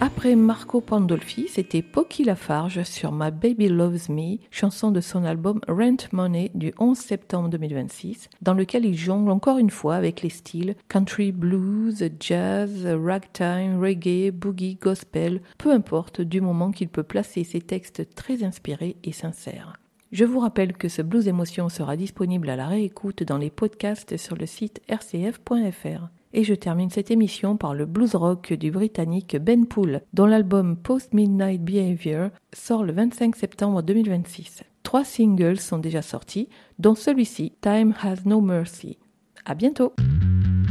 Après Marco Pandolfi, c'était Pocky Lafarge sur My Baby Loves Me, chanson de son album Rent Money du 11 septembre 2026, dans lequel il jongle encore une fois avec les styles country, blues, jazz, ragtime, reggae, boogie, gospel, peu importe, du moment qu'il peut placer ses textes très inspirés et sincères. Je vous rappelle que ce Blues Émotion sera disponible à la réécoute dans les podcasts sur le site rcf.fr. Et je termine cette émission par le blues rock du Britannique Ben Poole, dont l'album Post-Midnight Behavior sort le 25 septembre 2026. 3 singles sont déjà sortis, dont celui-ci, Time Has No Mercy. À bientôt!